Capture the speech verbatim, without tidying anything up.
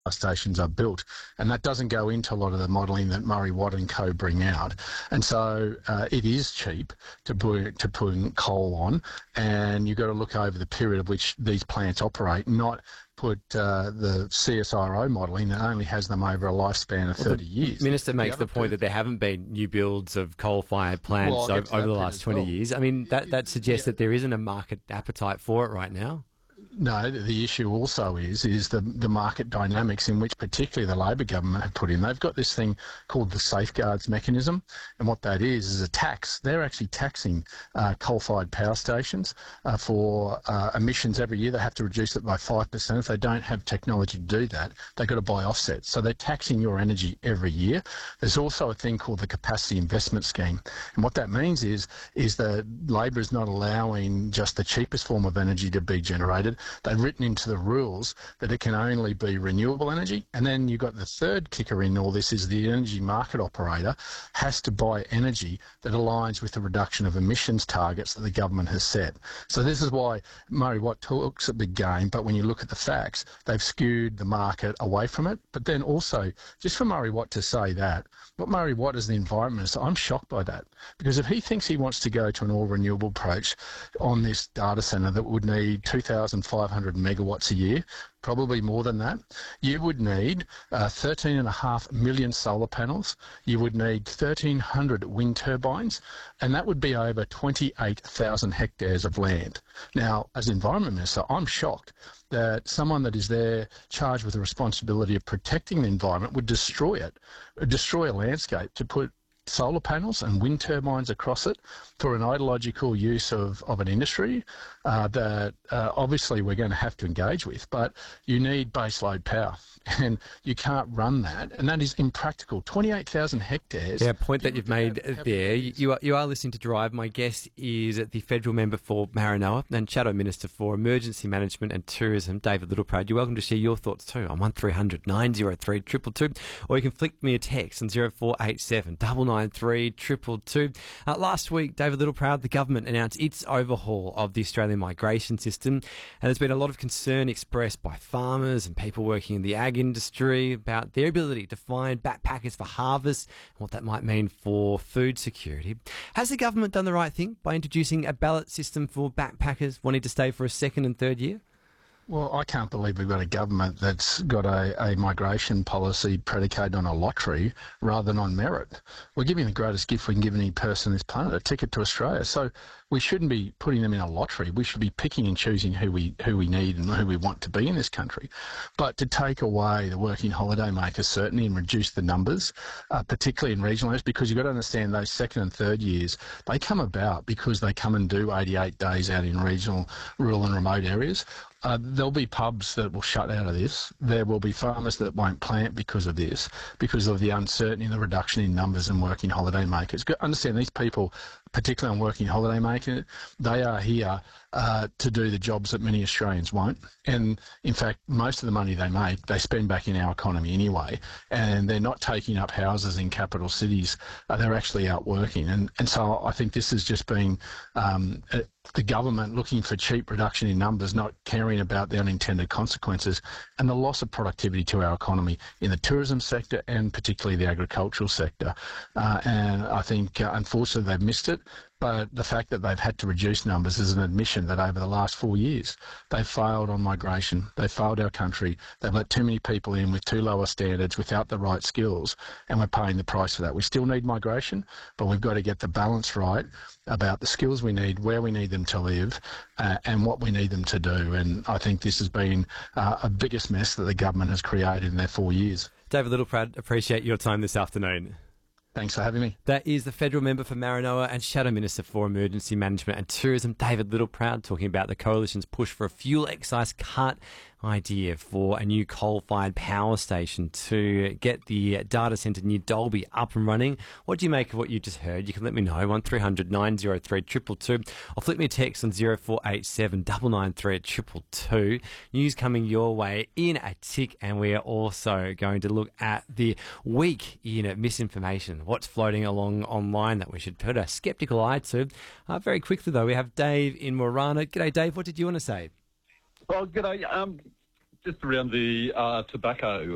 stations are built, and that doesn't go into a lot of the modelling that Murray Watt and co bring out. And so uh, it is cheap to put to put coal on, and you've got to look over the period of which these plants operate, not put uh, the C S I R O modelling that only has them over a lifespan of well, thirty the years. Minister makes the, the point that there haven't been new builds of coal-fired plants well, over, over the last twenty well. years. I mean, that, that suggests yeah. that there isn't a market appetite for it right now. No, the issue also is is the the market dynamics in which particularly the Labor government have put in. They've got this thing called the safeguards mechanism, and what that is is a tax. They're actually taxing uh, coal-fired power stations uh, for uh, emissions every year. They have to reduce it by five percent. If they don't have technology to do that, they've got to buy offsets. So they're taxing your energy every year. There's also a thing called the capacity investment scheme, and what that means is is that Labor is not allowing just the cheapest form of energy to be generated. They've written into the rules that it can only be renewable energy. And then you've got the third kicker in all this is the energy market operator has to buy energy that aligns with the reduction of emissions targets that the government has set. So this is why Murray Watt talks a big game, but when you look at the facts, they've skewed the market away from it. But then also, just for Murray Watt to say that, what Murray Watt is the environment minister, I'm shocked by that. Because if he thinks he wants to go to an all-renewable approach on this data centre that would need two thousand five hundred megawatts a year, probably more than that, you would need uh, thirteen and a half million solar panels, you would need thirteen hundred wind turbines, and that would be over twenty-eight thousand hectares of land. Now, as Environment Minister, I'm shocked that someone that is there charged with the responsibility of protecting the environment would destroy it, destroy a landscape to put solar panels and wind turbines across it for an ideological use of, of an industry uh, that uh, obviously we're going to have to engage with. But you need baseload power, and you can't run that, and that is impractical. twenty-eight thousand hectares. Yeah, point that you've made have, there. You are, you are listening to Drive. My guest is the federal member for Maranoa and Shadow Minister for Emergency Management and Tourism, David Littleproud. You're welcome to share your thoughts too on one three hundred nine oh three two two two, or you can flick me a text on zero four eight seven nine nine three two two two. Uh, last week, David Littleproud, the government announced its overhaul of the Australian migration system, and there's been a lot of concern expressed by farmers and people working in the ag industry about their ability to find backpackers for harvest and what that might mean for food security. Has the government done the right thing by introducing a ballot system for backpackers wanting to stay for a second and third year? Well, I can't believe we've got a government that's got a, a migration policy predicated on a lottery rather than on merit. We're giving the greatest gift we can give any person on this planet, a ticket to Australia. So we shouldn't be putting them in a lottery. We should be picking and choosing who we who we need and who we want to be in this country. But to take away the working holiday makers certainly and reduce the numbers, uh, particularly in regional areas, because you've got to understand those second and third years, they come about because they come and do eighty-eight days out in regional, rural and remote areas. Uh, there'll be pubs that will shut out of this. There will be farmers that won't plant because of this, because of the uncertainty and the reduction in numbers and working holiday makers. Understand these people, particularly on working holiday maker, they are here uh, to do the jobs that many Australians won't. And in fact, most of the money they make, they spend back in our economy anyway. And they're not taking up houses in capital cities. Uh, they're actually out working. And, and so I think this has just been um, a, the government looking for cheap reduction in numbers, not caring about the unintended consequences and the loss of productivity to our economy in the tourism sector and particularly the agricultural sector. Uh, and I think, uh, unfortunately, they've missed it. But the fact that they've had to reduce numbers is an admission that over the last four years, they've failed on migration. They've failed our country. They've let too many people in with too lower standards without the right skills, and we're paying the price for that. We still need migration, but we've got to get the balance right about the skills we need, where we need them to live, uh, and what we need them to do. And I think this has been uh, a biggest mess that the government has created in their four years. David Littleproud, appreciate your time this afternoon. Thanks for having me. That is the federal member for Maranoa and Shadow Minister for Emergency Management and Tourism, David Littleproud, talking about the Coalition's push for a fuel excise cut idea for a new coal-fired power station to get the data centre near Dalby up and running. What do you make of what you just heard? You can let me know, one three hundred nine oh three two two two, or flip me a text on zero four eight seven nine nine three two two two. News coming your way in a tick, and we are also going to look at the week in misinformation, what's floating along online that we should put a sceptical eye to. Uh, very quickly, though, we have Dave in Morana. G'day, Dave. What did you want to say? Well, g'day. Um, just around the uh, tobacco